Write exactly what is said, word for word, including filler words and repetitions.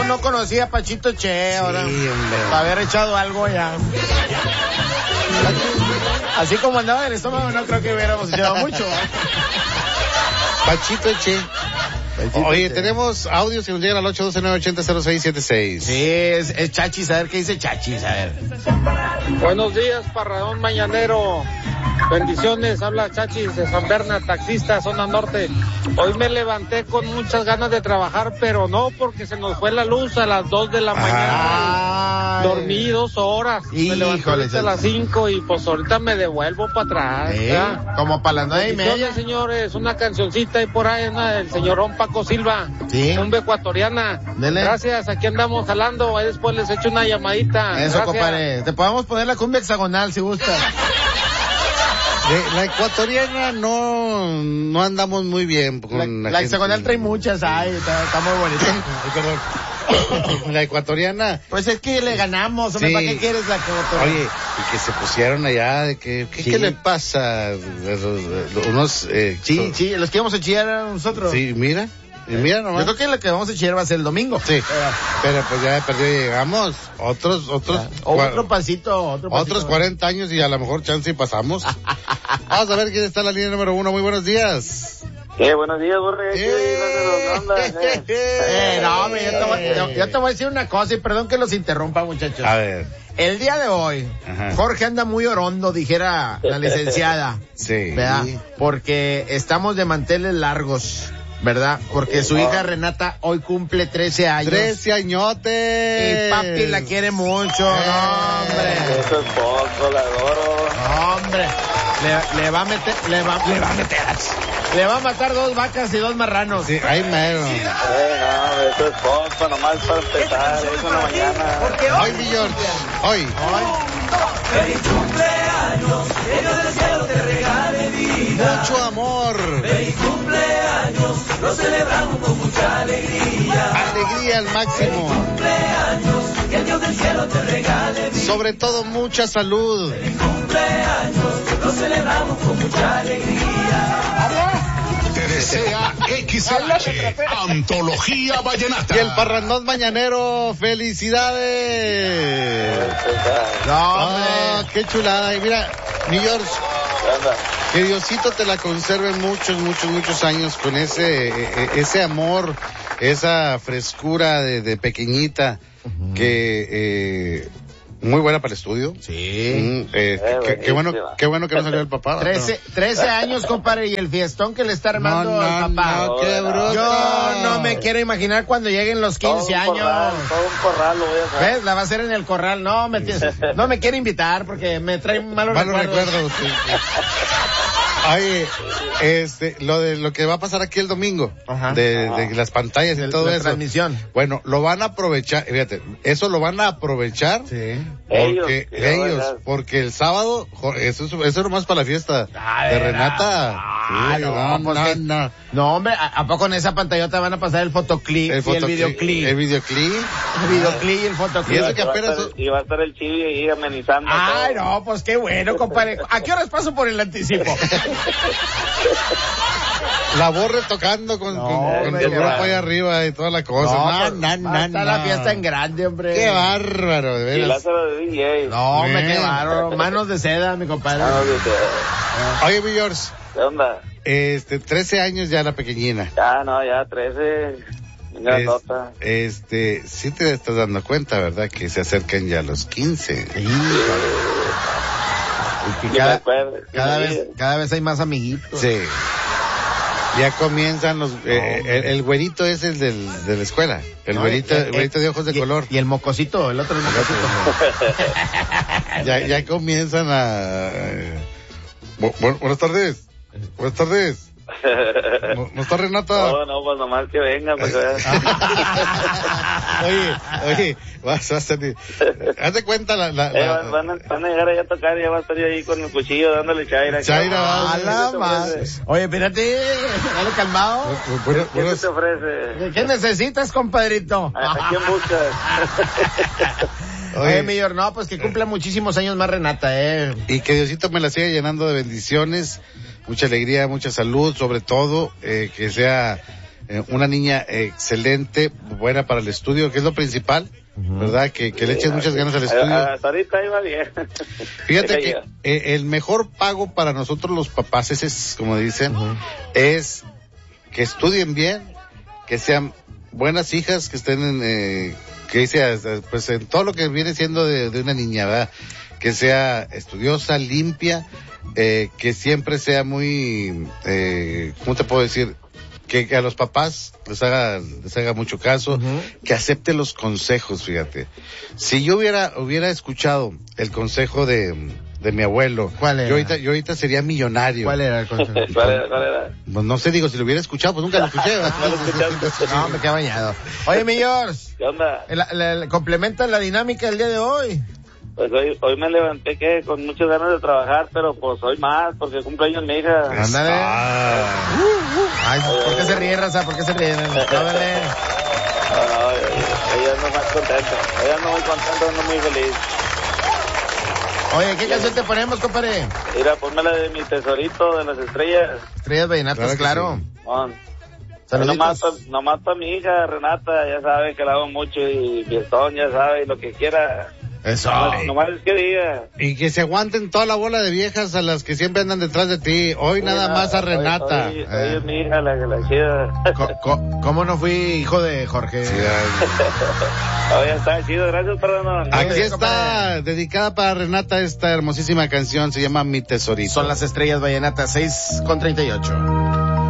¿Cómo no conocía a Pachito Che ahora? Sí, hombre. Para haber echado algo ya. Así como andaba en el estómago, no creo que hubiéramos echado mucho. Pachito Che. Pachito Oye, Che. Tenemos audios que nos llegan al ocho uno dos, nueve ocho cero, cero seis siete seis. Sí, es, es Chachis, a ver qué dice Chachis, a ver. Buenos días, Parradón Mañanero. Bendiciones, habla Chachis de San Berna, taxista, zona norte. Hoy me levanté con muchas ganas de trabajar, pero no, porque se nos fue la luz a las dos de la mañana. Ay. Dormí dos horas. Me levanté Híjole, ahorita a las cinco y pues ahorita me devuelvo para atrás. ¿Eh? ¿Ya? Como para las nueve y media. Bendiciones, señores, una cancioncita ahí por ahí, una del señorón Paco Silva. Sí. Cumbia ecuatoriana. Dele. Gracias, aquí andamos jalando, ahí después les echo una llamadita. Eso, Gracias. compadre. Te podemos poner la cumbia hexagonal si gusta. De la ecuatoriana no, no andamos muy bien con La, la, la gente. hexagonal trae muchas, ay, está, está muy bonita. Ay, perdón. La ecuatoriana. Pues es que le ganamos, hombre, Sí. ¿para qué quieres la ecuatoriana? Oye, y que se pusieron allá de que, ¿qué, Sí. ¿qué le pasa? Unos, eh, Sí, sí, los que vamos a chillar a nosotros. Sí, mira, y mira Yo nomás. creo que lo que vamos a chillar va a ser el domingo. Sí, pero pues ya de perdido llegamos. Otros, otros, O cua- otro pasito, otro pasito. otros cuarenta años y a lo mejor chance y pasamos. Vamos a ver quién está en la línea número uno. Muy buenos días. Eh, buenos días, Borre. ¡Eh! Eh, no, hombre, yo te, voy, yo- yo te voy a decir una cosa y perdón que los interrumpa, muchachos. A ver, El día de hoy, Ajá. Jorge anda muy orondo, dijera la licenciada. sí. ¿Verdad? Porque estamos de manteles largos, ¿verdad? Porque su hija Renata hoy cumple trece años. Trece añotes. Y papi la quiere mucho, no, hombre. Eso es poco, la adoro. No, hombre. Le, le va a meter, le va, le va a meter, le va a matar dos vacas y dos marranos. Sí, ahí mero. Eh, no, eso es poco, nomás para empezar, eso en la mañana. Porque Hoy, mi George. Hoy. Feliz cumpleaños, que Dios del cielo te regale vida. Mucho amor. Feliz cumpleaños, lo celebramos con mucha alegría. Alegría al máximo. Cumpleaños, que Dios del cielo te regale vida. Sobre todo mucha salud. Feliz cumpleaños, lo celebramos con mucha alegría. Te desea X H, Antología Vallenata. Y el parrandón mañanero, felicidades. No, Ah, hombre. qué chulada. Y mira, mi George, ¿Qué onda? que Diosito te la conserve muchos, muchos, muchos años con ese, eh, ese amor, esa frescura de, de pequeñita, que, eh, muy buena para el estudio. Sí. Mm, eh, Eh, qué, qué bueno, buenísima. qué bueno que no salió el papá. Trece, trece años, compadre, y el fiestón que le está armando No, no, al papá. no, qué bruto. Yo no me quiero imaginar cuando lleguen los quince Todo un corral, años. todo un corral lo voy a hacer. ¿Ves? La va a hacer en el corral. No me, tienes- no me quiere invitar porque me trae malos, Malos recuerdos. recuerdos. Sí, sí. Oye, este, lo de lo que va a pasar aquí el domingo, Ajá. de, de las pantallas y De- todo la eso. transmisión. Bueno, lo van a aprovechar, fíjate, eso lo van a aprovechar. Sí. Porque Ellos, que ellos, van a- porque el sábado, jo- eso es, eso es nomás para la fiesta Ay, de Renata. ah, Sí, no, no, pues no, que- no. No, hombre, ¿a, a poco en esa pantallota van a pasar el fotoclip y el fotoclip, videoclip? El videoclip. El videoclip y el fotoclip. Y eso que Y va a apenas- estar- Y va a estar el chivi ahí amenizando. Ay, todo. no, pues qué bueno, compadre. ¿A qué horas paso por el anticipo? La borre tocando con, No, con, con hombre, el qué grupo bárbaro. ahí arriba y toda la cosa. No, pues, no, no, va a estar no. la fiesta en grande, hombre. Qué bárbaro, de Y veras. Lázaro de D J. No, hombre, qué Bien. bárbaro. Manos de seda, mi compadre. Ah, no, ¿qué- Oye, mi George, ¿Qué onda? este, trece años ya la pequeñina. Ya, no, ya, trece. Venga, Es- nota. este, sí te estás dando cuenta, ¿verdad? Que se acercan ya los quince. Y que Yo cada, me acuerdo. cada Sí. vez, cada vez hay más amiguitos. Sí. Ya comienzan los, eh, el, el güerito es el del, de la escuela. El No, güerito, y- el güerito de ojos de y- color. Y el mocosito, el otro el mocosito. Ya, ya comienzan a, eh, bu- bu- buenas tardes. Buenas tardes. ¿No, no está Renata? No, no, pues nomás que venga, pues. Oye, oye, vas a salir. Haz de cuenta la, la, Eh, la- van, van a, van a llegar allá a tocar y ya va a estar yo ahí con el cuchillo dándole chaira. Chaira, A vale. la ¿Qué te madre. ofrece? Oye, espérate, dale calmado. Bu- bu- ¿Qué buenas- te ofrece? ¿Qué necesitas, compadrito? ¿A, a quién buscas? Oye, Oye, mi George, no, pues que cumpla muchísimos años más Renata, eh. y que Diosito me la siga llenando de bendiciones, mucha alegría, mucha salud, sobre todo, eh, que sea eh, una niña excelente, buena para el estudio, que es lo principal, uh-huh. ¿verdad? Que, que le eches muchas ganas al estudio. Hasta ahorita iba bien. Fíjate que eh, el mejor pago para nosotros los papás, ese es, como dicen, uh-huh. es que estudien bien, que sean buenas hijas, que estén en, eh, que dice, pues en todo lo que viene siendo de, de una niña, ¿verdad? Que sea estudiosa, limpia, eh, que siempre sea muy, eh, ¿cómo te puedo decir? Que, que a los papás les haga, les haga mucho caso, uh-huh. que acepte los consejos, fíjate. Si yo hubiera, hubiera escuchado el consejo de, de mi abuelo, ¿cuál era? Yo ahorita, yo ahorita sería millonario. ¿Cuál era el consejo? ¿Cuál era? ¿Cuál era? Pues no sé, digo, si lo hubiera escuchado, pues nunca lo escuché. No, me quedé bañado. Oye, mi George. ¿Qué onda? La, la, la, ¿complementa la dinámica del día de hoy? Pues hoy, hoy me levanté que con muchas ganas de trabajar, pero pues hoy más, porque cumpleaños mi hija. Ándale. Ah. Uh, uh. Ay, ¿por qué se ríe, raza? ¿Por qué se ríe? Ándale. No, no, ella ando más contenta. Ella ando muy contenta, ando muy feliz. Oye, ¿qué canción te ponemos, compadre? Mira, ponme la de Mi Tesorito, de las estrellas. Estrellas vallenatas, claro. claro. Bueno, nomás para nomás pa mi hija, Renata, ya sabe que la hago mucho, y Fiestón, ya sabe, lo que quiera. Eso. No, nomás es que diga. Y que se aguanten toda la bola de viejas a las que siempre andan detrás de ti. Hoy sí, nada más a Renata. Hoy, hoy, hoy eh. es mi hija la, la chida. Co, co, ¿Cómo no fui hijo de Jorge? Sí, Oye, está chido, gracias, perdón. Aquí está, dedicada para Renata, esta hermosísima canción, se llama Mi Tesorito. Son las estrellas vallenatas, seis con treinta y ocho.